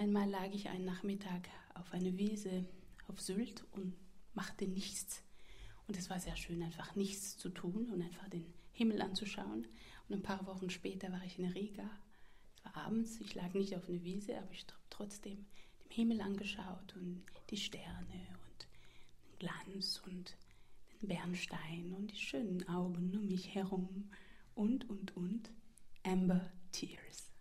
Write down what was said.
Einmal lag ich einen Nachmittag auf einer Wiese auf Sylt und machte nichts. Und es war sehr schön, einfach nichts zu tun und einfach den Himmel anzuschauen. Und ein paar Wochen später war ich in Riga. Es war abends, ich lag nicht auf einer Wiese, aber ich habe trotzdem den Himmel angeschaut und die Sterne und den Glanz und den Bernstein und die schönen Augen um mich herum und. Amber Tears.